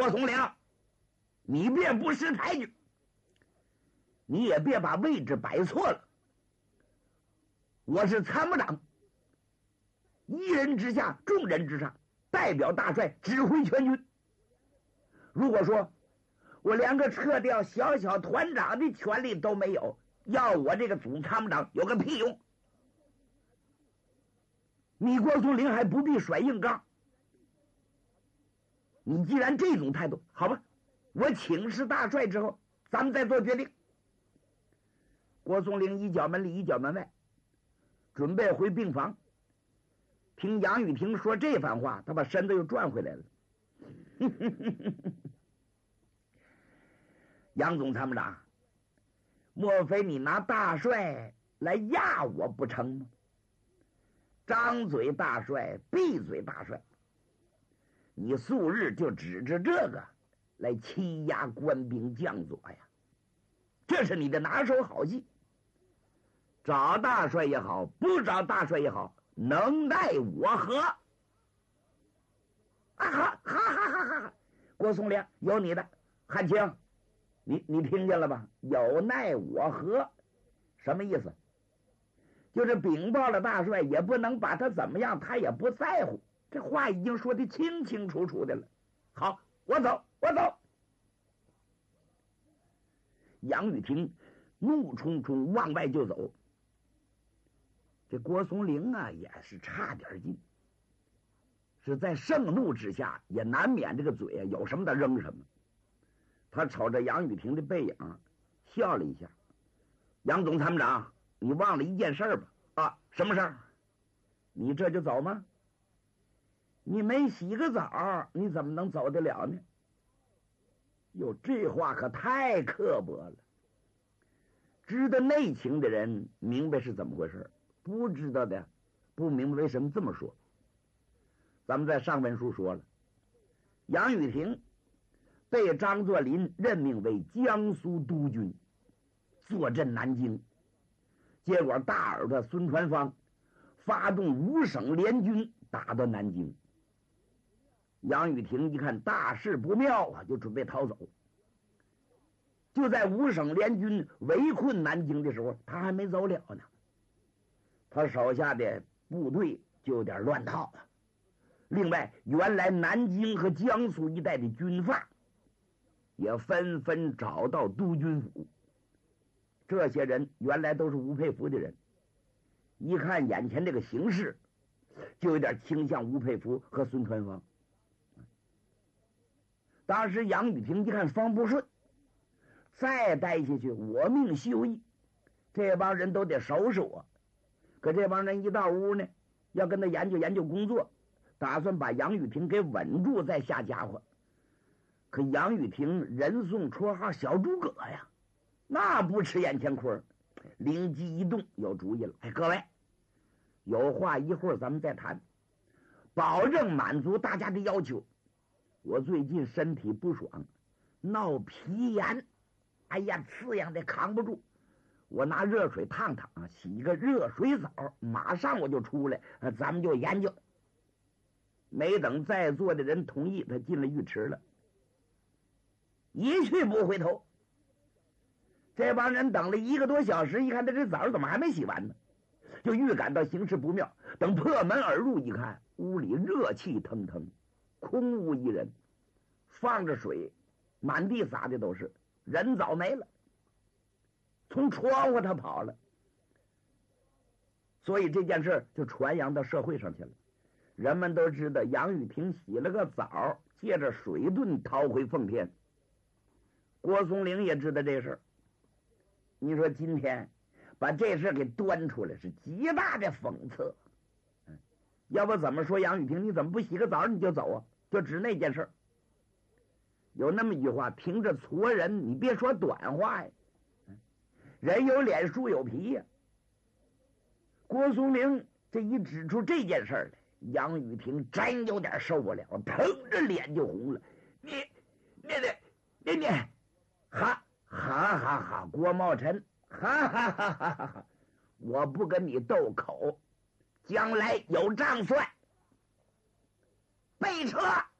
郭松龄，你别不识抬举，你也别把位置摆错了。我是参谋长，一人之下，众人之上，代表大帅指挥全军。如果说我连个撤掉小小团长的权利都没有，要我这个总参谋长有个屁用？你郭松龄还不必甩硬杠。你既然这种态度，好吧，我请示大帅之后，咱们再做决定。郭松龄一脚门里一脚门外，准备回病房。听杨雨婷说这番话，他把身子又转回来了。杨总参谋长，莫非你拿大帅来压我不成吗？张嘴大帅，闭嘴大帅，你素日就指着这个来欺压官兵将佐呀，这是你的拿手好戏。找大帅也好，不找大帅也好，能奈我何？啊哈哈哈哈哈！郭松龄，有你的。汉卿，你听见了吧？有奈我何？什么意思？就是禀报了大帅，也不能把他怎么样，他也不在乎。这话已经说得清清楚楚的了。好，我走，我走。杨雨婷怒冲冲往外就走。这郭松龄啊，也是差点劲，是在盛怒之下，也难免这个嘴啊有什么的扔什么。他瞅着杨雨婷的背影，笑了一下。杨总参谋长，你忘了一件事吧？啊，什么事儿？你这就走吗？你没洗个澡，你怎么能走得了呢？哟，这话可太刻薄了。知道内情的人明白是怎么回事，不知道的不明白为什么这么说。咱们在上文书说了，杨雨婷被张作霖任命为江苏督军，坐镇南京。结果大耳朵孙传芳发动5省联军打到南京。杨雨婷一看大事不妙啊，就准备逃走。就在5省联军围困南京的时候，他还没走了呢，他手下的部队就有点乱套了。另外，原来南京和江苏一带的军阀也纷纷找到督军府。这些人原来都是吴佩孚的人，一看眼前这个形势，就有点倾向吴佩孚和孙传芳。当时杨雨婷一看方不顺，再待下去我命休矣，这帮人都得收拾我。可这帮人一到屋呢，要跟他研究研究工作，打算把杨雨婷给稳住再下家伙。可杨雨婷人送绰号小诸葛呀，那不吃眼前亏，灵机一动有主意了。哎，各位有话一会儿咱们再谈，保证满足大家的要求。我最近身体不爽，闹皮炎，哎呀，刺痒的扛不住，我拿热水烫烫啊，洗个热水澡，马上我就出来，咱们就研究。没等在座的人同意，他进了浴池了，一去不回头。这帮人等了1个多小时，一看他这澡怎么还没洗完呢，就预感到形势不妙。等破门而入一看，屋里热气腾腾，空无一人，放着水，满地撒的都是，人早没了，从窗户他跑了。所以这件事就传扬到社会上去了，人们都知道杨雨婷洗了个澡，借着水遁逃回奉天。郭松龄也知道这事儿，你说今天把这事给端出来，是极大的讽刺。要不怎么说杨雨婷你怎么不洗个澡你就走啊？就指那件事。有那么一句话，凭着矬人，你别说短话呀，人有脸树有皮呀。郭松龄这一指出这件事来，杨雨婷真有点受不了，腾着脸就红了。你哈，郭茂臣，哈，我不跟你斗口，将来有账算，备车。